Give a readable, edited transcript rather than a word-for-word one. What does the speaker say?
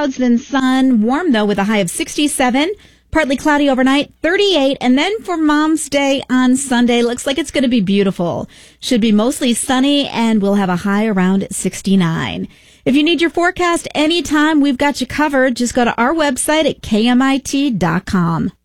clouds, then sun. Warm, though, with a high of 67. Partly cloudy overnight, 38. And then for Mom's Day on Sunday, looks like it's going to be beautiful. Should be mostly sunny, and we'll have a high around 69. If you need your forecast anytime, we've got you covered. Just go to our website at KMIT.com.